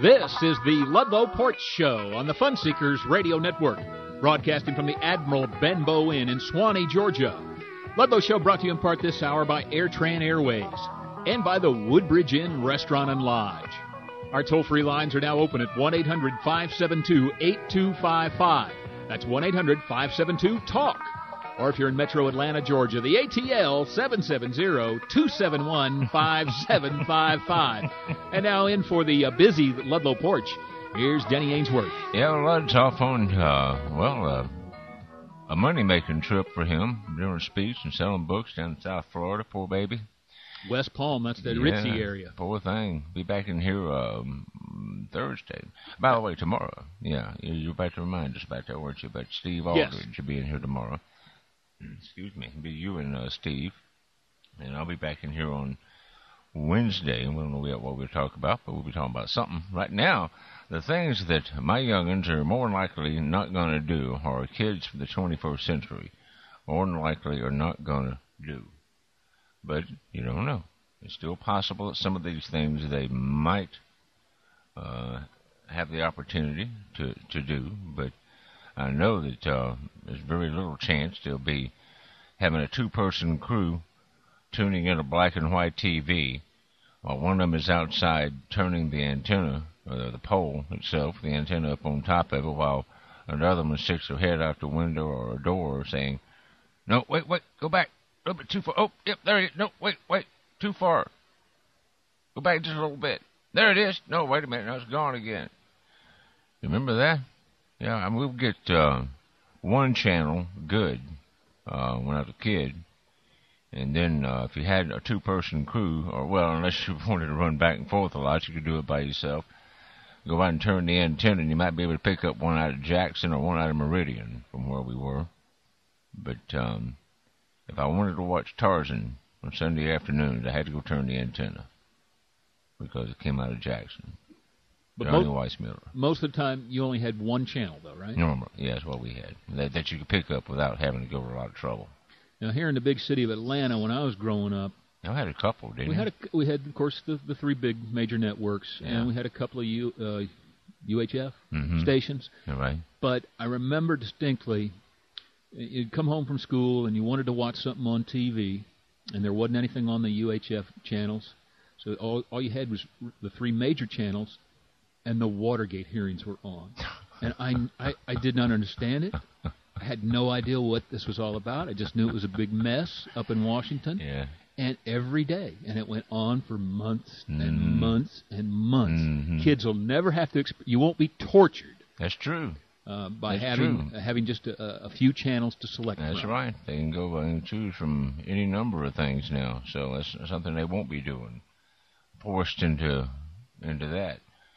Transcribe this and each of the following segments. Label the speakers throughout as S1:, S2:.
S1: This is the Ludlow Porch Show on the Fun Seekers Radio Network, broadcasting from the Admiral Benbow Inn in Swanee, Georgia. Ludlow Show brought to you in part this hour by AirTran Airways and by the Woodbridge Inn Restaurant and Lodge. Our toll-free lines are now open at 1-800-572-8255. That's 1-800-572-TALK. Or if you're in Metro Atlanta, Georgia, the ATL 770-271-5755. And now in for the busy Ludlow Porch, here's Denny Ainsworth.
S2: Yeah, Lud's off on, a money-making trip for him, doing a speech and selling books down in South Florida, poor baby.
S1: West Palm, that's the ritzy area.
S2: Poor thing. Be back in here Thursday. By the way, tomorrow. Yeah, you're about to remind us about that, weren't you? About Steve Aldridge will be in here tomorrow. Excuse me. It'll be you and Steve. And I'll be back in here on Wednesday. We don't know yet what we'll talk about, but we'll be talking about something. Right now, the things that my young'uns are more than likely not going to do, or kids for the 21st century more than likely are not going to do. But you don't know. It's still possible that some of these things they might have the opportunity to do, but I know that there's very little chance they'll be having a two-person crew tuning in a black and white TV while one of them is outside turning the antenna, or the pole itself, the antenna up on top of it, while another one sticks their head out the window or a door saying, "No, wait, go back. A little bit too far. Oh, yep, there it is. No, wait, too far. Go back just a little bit. There it is. No, wait a minute. Now it's gone again." Remember that? Yeah, I mean, we'll get one channel good when I was a kid. And then if you had a two-person crew, or, well, unless you wanted to run back and forth a lot, you could do it by yourself. Go out and turn the antenna, and you might be able to pick up one out of Jackson or one out of Meridian from where we were. But if I wanted to watch Tarzan on Sunday afternoons, I had to go turn the antenna because it came out of Jackson.
S1: But
S2: Johnny Weissmuller.
S1: Most of the time, you only had one channel, though, right?
S2: Normally, yeah, that's what we had. That you could pick up without having to go to a lot of trouble.
S1: Now, here in the big city of Atlanta, when I was growing up,
S2: I had a couple, didn't you?
S1: We had, of course, the three big major networks, and we had a couple of UHF stations.
S2: Right.
S1: But I remember distinctly, you'd come home from school and you wanted to watch something on TV, and there wasn't anything on the UHF channels, so all you had was the three major channels, and the Watergate hearings were on. And I did not understand it. I had no idea what this was all about. I just knew it was a big mess up in Washington.
S2: Yeah.
S1: And every day. And it went on for months and months and months.
S2: Mm-hmm.
S1: Kids will never have to you won't be tortured.
S2: That's true.
S1: By having just a few channels to select from.
S2: That's right. They can go and choose from any number of things now. So that's something they won't be doing. Forced into that.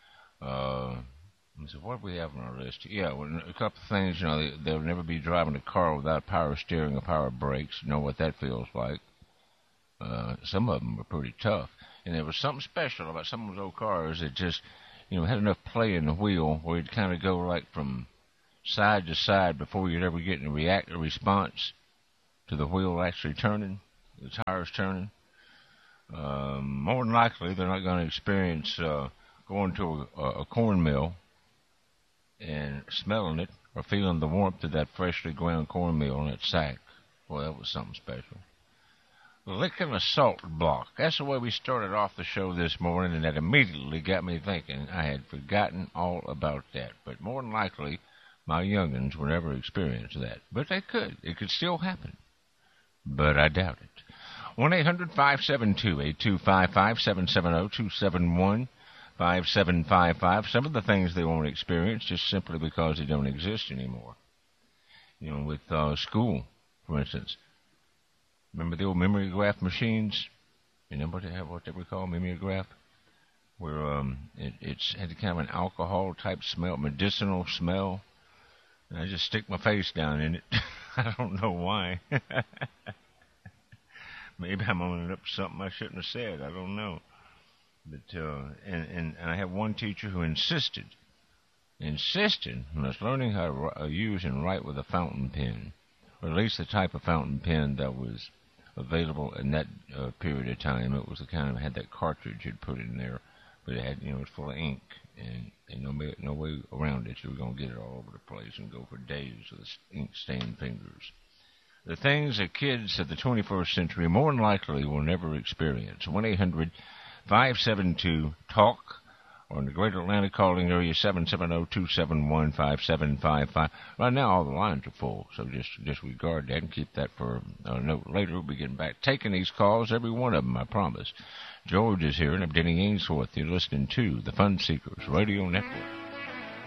S2: So what do we have on our list? Yeah, well, a couple of things. You know, they'll never be driving a car without power steering or power brakes. You know what that feels like. Some of them were pretty tough. And there was something special about some of those old cars that just, had enough play in the wheel where you'd kind of go like from side to side before you'd ever get a response to the wheel actually turning, the tires turning. More than likely, they're not going to experience going to a corn mill and smelling it or feeling the warmth of that freshly ground cornmeal in that sack. Boy, that was something special. Licking a salt block. That's the way we started off the show this morning, and that immediately got me thinking I had forgotten all about that. But more than likely, my young'uns will never experience that. But they could. It could still happen. But I doubt it. 1-800-572-8255, 770-271-5755. Some of the things they won't experience just simply because they don't exist anymore. With school, for instance. Remember the old mimeograph machines? You know what they were called, mimeograph? Where it's had kind of an alcohol-type smell, medicinal smell. And I just stick my face down in it. I don't know why. Maybe I'm owning up to something I shouldn't have said. I don't know. But and I have one teacher who insisted when I was learning how to use and write with a fountain pen, or at least the type of fountain pen that was available in that period of time. It was the kind of had that cartridge you'd put in there but it had, you know, it's full of ink, and no way around it. You were going to get it all over the place and go for days with ink-stained fingers. The things that kids of the 21st century more than likely will never experience. 1-800-572-TALK, or in the greater Atlanta calling area, 770-271-5755. Right now, all the lines are full, so just disregard that and keep that for a note later. We'll be getting back, taking these calls, every one of them, I promise. George is here, and I'm Denny Ainsworth. You're listening to the Fun Seekers Radio Network.